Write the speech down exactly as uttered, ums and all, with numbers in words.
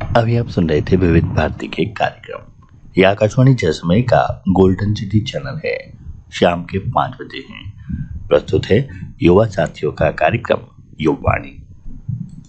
अभी आप सुन रहे थे विविध भारती के कार्यक्रम। ये आकाशवाणी जैसमई का गोल्डन सिटी चैनल है। शाम के पाँच बजे हैं। प्रस्तुत है युवा साथियों का कार्यक्रम युवावाणी।